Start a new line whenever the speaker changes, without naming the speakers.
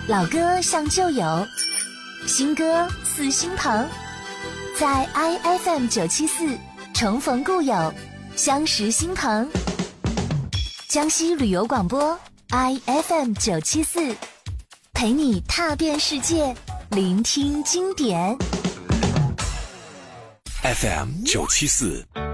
老歌像旧友，新歌似新朋，在 IFM974 重逢故友，相识新朋。江西旅游广播 IFM974，陪你踏遍世界，聆听经典。
FM974